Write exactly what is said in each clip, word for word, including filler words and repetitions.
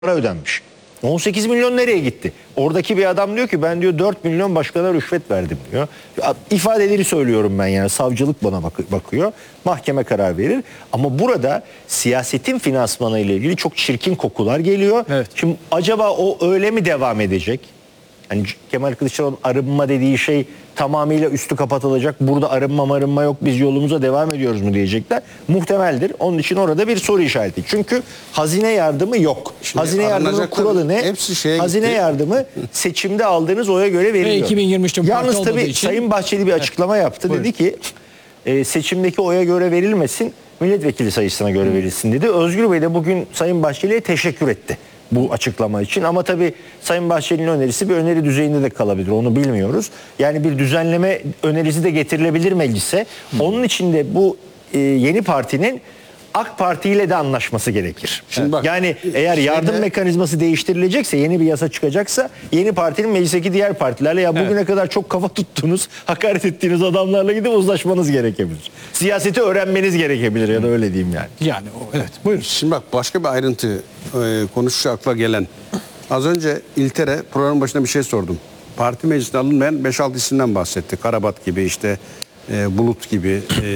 para ödenmiş. on sekiz milyon nereye gitti? Oradaki bir adam diyor ki ben diyor dört milyon başkana rüşvet verdim diyor. İfadeleri söylüyorum ben, yani savcılık bana bak bakıyor. Mahkeme karar verir. Ama burada siyasetin finansmanı ile ilgili çok çirkin kokular geliyor. Evet. Şimdi acaba o öyle mi devam edecek? Hani Kemal Kılıçdaroğlu'nun arınma dediği şey tamamıyla üstü kapatılacak. Burada arınma marınma yok, biz yolumuza devam ediyoruz mu diyecekler. Muhtemeldir. Onun için orada bir soru işareti. Çünkü hazine yardımı yok. Şimdi hazine yardımının kuralı ne? Hepsi şeye hazine gitti. yardımı seçimde aldığınız oya göre veriliyor. Ve iki bin yirmi üçte Yalnız parti tabii için... Sayın Bahçeli bir açıklama yaptı. Buyurun. Dedi ki e, seçimdeki oya göre verilmesin, milletvekili sayısına göre verilsin dedi. Özgür Bey de bugün Sayın Bahçeli'ye teşekkür etti bu açıklama için. Ama tabii Sayın Bahçeli'nin önerisi bir öneri düzeyinde de kalabilir. Onu bilmiyoruz. Yani bir düzenleme önerisi de getirilebilir meclise. Onun için de bu e, yeni partinin AK Parti ile de anlaşması gerekir. Şimdi bak, yani eğer yardım şeyde... mekanizması değiştirilecekse, yeni bir yasa çıkacaksa yeni partinin meclisteki diğer partilerle ya bugüne Evet. kadar çok kafa tuttuğunuz, hakaret ettiğiniz adamlarla gidip uzlaşmanız gerekebilir. Siyaseti öğrenmeniz gerekebilir ya da öyle diyeyim yani. Yani o, evet, buyurun. Şimdi bak, başka bir ayrıntı e, konuşuşu akla gelen. Az önce İltere programın başında bir şey sordum. Parti meclisine alınmayan beş altı isimden bahsetti. Karabat gibi, işte e, Bulut gibi, e,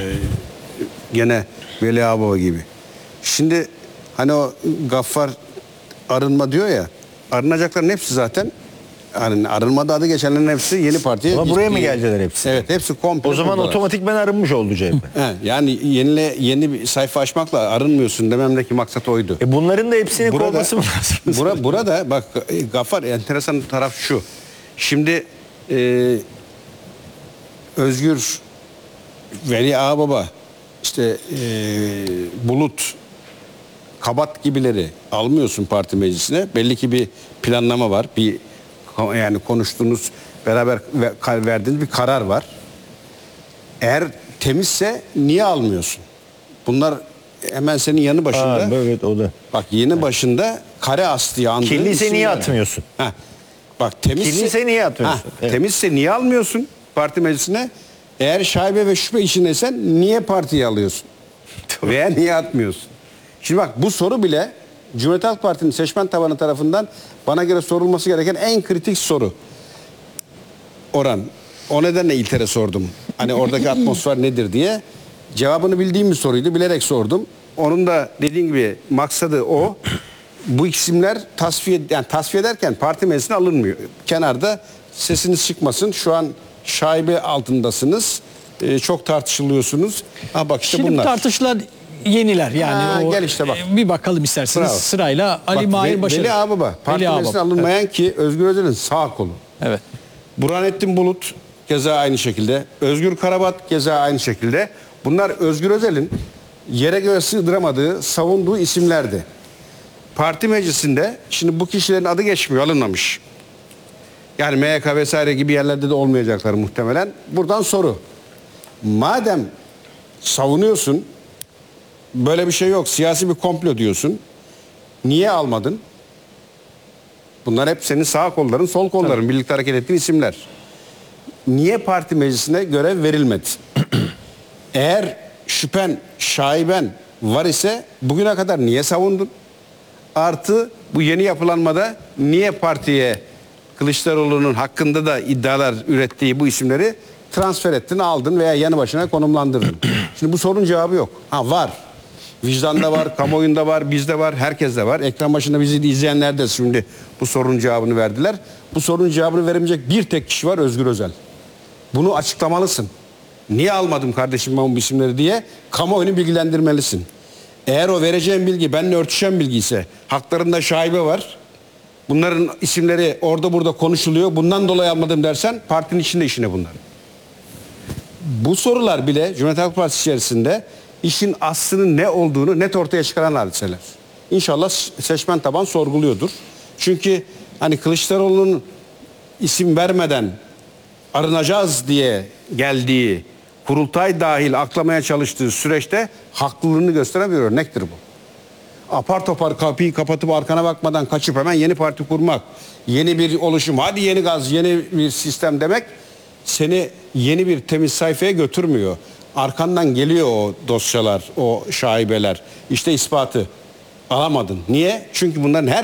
gene Veli Ağababa gibi. Şimdi hani o Gaffar arınma diyor ya, arınacakların hepsi zaten, yani arınmada adı geçenlerin hepsi yeni partiye. Ama buraya mı gitti. geldiler hepsi? Evet, hepsi komple. O zaman buradalar. otomatikmen arınmış oldu C H P. He, yani yenile, yeni bir sayfa açmakla arınmıyorsun dememdeki maksat oydu. E bunların da hepsini Burada- kovması mı lazım? Bura, burada bak e, Gaffar, enteresan taraf şu. Şimdi e, Özgür, Veli Ağababa, işte e, Bulut, Kabat gibileri almıyorsun parti meclisine. Belli ki bir planlama var. Bir yani konuştuğunuz, beraber ve- verdiğiniz bir karar var. Eğer temizse niye almıyorsun? Bunlar hemen senin yanı başında. Ha, evet, o da. Bak, yeni başında kare astıya andığın Kirliyse niye isimler. atmıyorsun? Heh. Bak, temizse, Kirliyse niye atmıyorsun? Heh, Evet. Temizse niye almıyorsun parti meclisine? Eğer şaibe ve şüphe içindeysen niye partiyi alıyorsun? Veya niye atmıyorsun? Şimdi bak, bu soru bile Cumhuriyet Halk Partisi'nin seçmen tabanı tarafından bana göre sorulması gereken en kritik soru. Orhan, o nedenle İlter'e sordum. Hani oradaki atmosfer nedir diye. Cevabını bildiğim bir soruydu. Bilerek sordum. Onun da dediğin gibi maksadı o. Bu isimler tasfiye, yani tasfiye ederken parti meclisine alınmıyor. Kenarda sesiniz çıkmasın. Şu an şaibe altındasınız. Ee, çok tartışılıyorsunuz. Ha bak, işte Şimdi bu bunlar. tartışılan yeniler yani. Ha, o, gel işte bak. e, Bir bakalım isterseniz Bravo. sırayla. Ali Bak, Mahir Ve- Başarı. Veli Ağababa. Parti Veli meclisine Ağababa. alınmayan ki Özgür Özel'in sağ kolu. Evet. Burhanettin Bulut keza aynı şekilde. Özgür Karabat keza aynı şekilde. Bunlar Özgür Özel'in yere göre sığdıramadığı, savunduğu isimlerdi. Parti meclisinde şimdi bu kişilerin adı geçmiyor, alınmamış. Yani M Y K vesaire gibi yerlerde de olmayacaklar muhtemelen. Buradan soru. Madem savunuyorsun, böyle bir şey yok, siyasi bir komplo diyorsun, niye almadın? Bunlar hep senin sağ kolların, sol kolların, Tabii. birlikte hareket ettiğin isimler. Niye parti meclisine görev verilmedi? Eğer şüphen, şaiben var ise bugüne kadar niye savundun? Artı bu yeni yapılanmada niye partiye Kılıçdaroğlu'nun hakkında da iddialar ürettiği bu isimleri transfer ettin, aldın veya yanı başına konumlandırdın? Şimdi bu sorunun cevabı yok. Ha, var. Vicdanda var, kamuoyunda var, bizde var, herkeste var. Ekran başında bizi izleyenler de şimdi bu sorunun cevabını verdiler. Bu sorunun cevabını veremeyecek bir tek kişi var, Özgür Özel. Bunu açıklamalısın. Niye almadım kardeşim ben bu isimleri diye kamuoyunu bilgilendirmelisin. Eğer o vereceğin bilgi benimle örtüşen bilgi ise, haklarında şaibe var, bunların isimleri orada burada konuşuluyor, bundan dolayı almadım dersen partinin içinde işine bunlar. Bu sorular bile Cumhuriyet Halk Partisi içerisinde işin aslının ne olduğunu net ortaya çıkaran hadiseler. İnşallah seçmen taban sorguluyordur. Çünkü hani Kılıçdaroğlu'nun isim vermeden arınacağız diye geldiği, kurultay dahil aklamaya çalıştığı süreçte haklılığını gösteren bir örnektir bu. Apar topar kapıyı kapatıp arkana bakmadan kaçıp hemen yeni parti kurmak, yeni bir oluşum, hadi yeni gaz, yeni bir sistem demek seni yeni bir temiz sayfaya götürmüyor. Arkandan geliyor o dosyalar, o şaibeler. İşte ispatı. alamadın. Niye? Çünkü bunların her